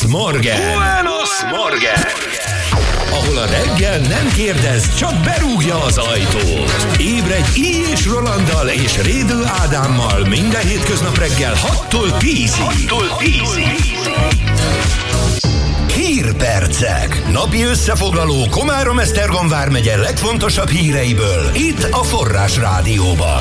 Morgen! Ahol a reggel nem kérdez, csak berúgja az ajtót. Ébredj Így és Rolanddal és Rédő Ádámmal minden hétköznap reggel 6-tól 10-ig. Hírpercek. Napi összefoglaló Komárom-Esztergom vármegye legfontosabb híreiből. Itt a Forrás Rádióban.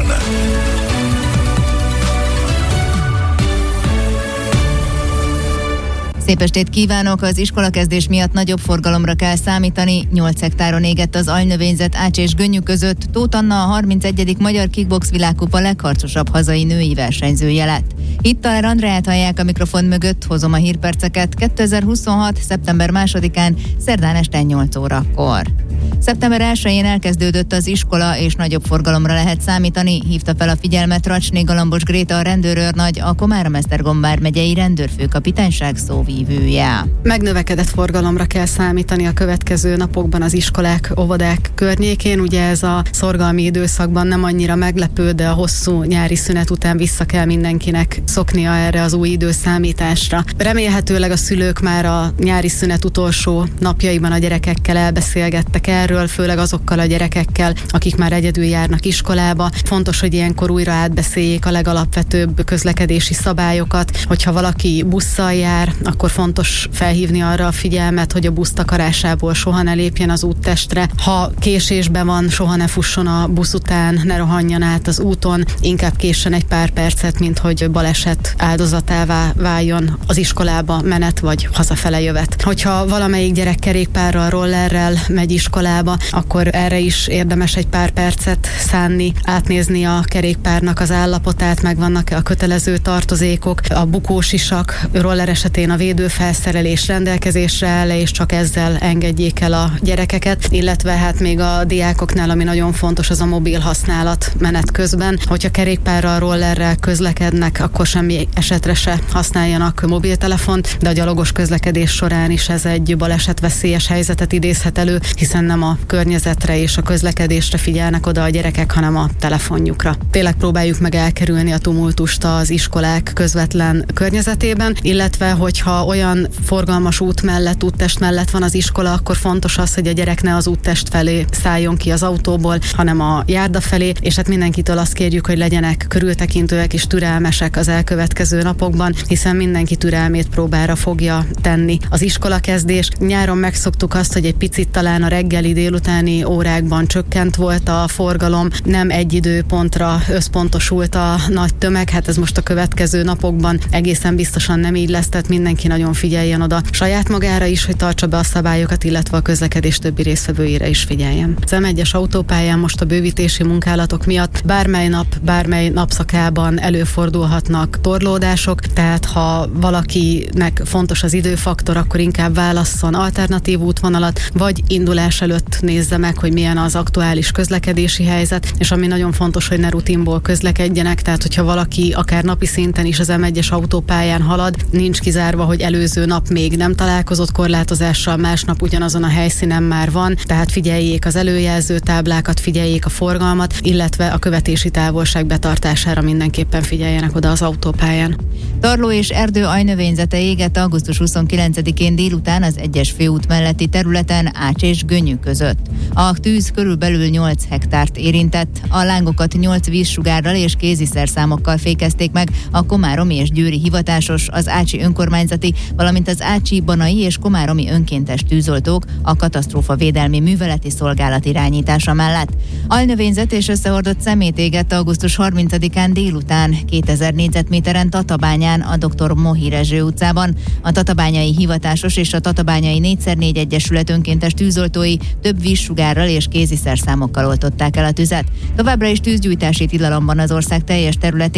Szép estét kívánok! Az iskolakezdés miatt nagyobb forgalomra kell számítani. 8 hektáron égett az alnövényzet Ács és Gönyű között. Tóth Anna a 31. Magyar Kickbox világkupa legharcosabb hazai női versenyzője lett. Hittal Andreát hallják a mikrofon mögött, hozom a hírperceket 2026. szeptember 2-án, szerdán este 8 órakor. Szeptember 1-én elkezdődött az iskola, és nagyobb forgalomra lehet számítani, hívta fel a figyelmet Racsné Galambos Gréta, a rendőrőrnagy, a Komárom-Esztergom vármegyei rendőrfőkapitányság szóvívője. Megnövekedett forgalomra kell számítani a következő napokban az iskolák, óvodák környékén. Ugye ez a szorgalmi időszakban nem annyira meglepő, de a hosszú nyári szünet után vissza kell mindenkinek szoknia erre az új időszámításra. Remélhetőleg a szülők már a nyári szünet utolsó napjaiban a gyerekekkel elbeszélgettek erről, főleg azokkal a gyerekekkel, akik már egyedül járnak iskolába. Fontos, hogy ilyenkor újra átbeszéljék a legalapvetőbb közlekedési szabályokat. Hogyha valaki busszal jár, akkor fontos felhívni arra a figyelmet, hogy a busz takarásából soha ne lépjen az úttestre. Ha késésben van, soha ne fusson a busz után, ne rohanjon át az úton, inkább késsen egy pár percet, mint hogy baleset áldozatává váljon az iskolába menet vagy hazafele jövet. Hogyha valamelyik gyerek kerékpárral, rollerrel megy iskolába, akkor erre is érdemes egy pár percet szánni, átnézni a kerékpárnak az állapotát, megvannak-e a kötelező tartozékok, a bukósisak, roller esetén a védőfelszerelés rendelkezésre áll, és csak ezzel engedjék el a gyerekeket, illetve hát még a diákoknál, ami nagyon fontos, az a mobil használat menet közben. Hogyha kerékpárral, rollerrel közlekednek, akkor semmi esetre se használjanak mobiltelefont, de a gyalogos közlekedés során is ez egy balesetveszélyes helyzetet idézhet elő, hiszen nem a környezetre és a közlekedésre figyelnek oda a gyerekek, hanem a telefonjukra. Tényleg próbáljuk meg elkerülni a tumultust az iskolák közvetlen környezetében, illetve hogyha olyan forgalmas út mellett, úttest mellett van az iskola, akkor fontos az, hogy a gyerek ne az úttest felé szálljon ki az autóból, hanem a járda felé, és hát mindenkitől azt kérjük, hogy legyenek körültekintőek és türelmesek az elkövetkező napokban, hiszen mindenki türelmét próbára fogja tenni az iskolakezdés. Nyáron megszoktuk azt, hogy egy picit talán a reggeli délutáni órákban csökkent volt a forgalom, nem egy időpontra összpontosult a nagy tömeg, hát ez most a következő napokban egészen biztosan nem így lesz, tehát mindenki nagyon figyeljen oda saját magára is, hogy tartsa be a szabályokat, illetve a közlekedés többi résztvevőire is figyeljen. Az M1-es autópályán most a bővítési munkálatok miatt bármely nap, bármely napszakában előfordulhatnak torlódások, tehát ha valakinek fontos az időfaktor, akkor inkább válasszon alternatív útvonalat, vagy indulás előtt nézze meg, hogy milyen az aktuális közlekedési helyzet, és ami nagyon fontos, hogy ne rutinból közlekedjenek, tehát hogyha valaki akár napi szinten is az M1-es autópályán halad, nincs kizárva, hogy előző nap még nem találkozott korlátozással, másnap ugyanazon a helyszínen már van, tehát figyeljék az előjelző táblákat, figyeljék a forgalmat, illetve a követési távolság betartására mindenképpen figyeljenek oda az autópályán. Tarló és erdő ajnövényzete égett augusztus 29-én délután az 1-es főút melletti területen Ács és Gönyű között. A tűz körülbelül 8 hektárt érintett, a lángokat 8 vízsugárral és kéziszerszámokkal fékezték meg a komáromi és győri hivatásos, az ácsi önkormányzati, valamint az ácsi, banai és komáromi önkéntes tűzoltók a katasztrófavédelmi műveleti szolgálat irányítása mellett. Alnövényzet és összehordott szemét égett augusztus 30-án délután 2000 négyzetméteren Tatabányán, a Dr. Mohír Rezső utcában. A tatabányai hivatásos és a tatabányai 4x4 egyesület önkéntes tűzoltói több vízsugárral és kéziszerszámokkal oltották el a tüzet. Továbbra is tűzgyújtási tilalom van az ország teljes területén.